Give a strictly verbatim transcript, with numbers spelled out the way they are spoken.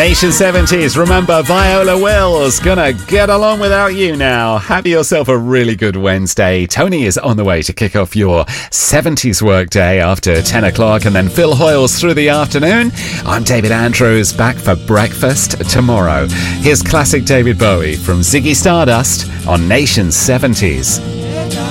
Nation seventies, remember Viola Wills, gonna get along without you now. Have yourself a really good Wednesday. Tony is on the way to kick off your seventies workday after ten o'clock, and then Phil Hoyles through the afternoon. I'm David Andrews, back for breakfast tomorrow. Here's classic David Bowie from Ziggy Stardust on Nation seventies.